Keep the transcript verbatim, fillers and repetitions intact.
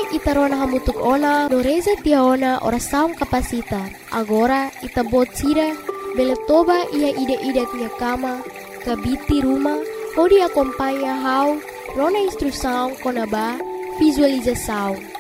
itarona hamutuk ona no reza tiaona ora saung kapasita. Agora itabot sira beletoba ia ide-ide tia kama kabiti rumah pode acompanha how rona instrução konaba visualização.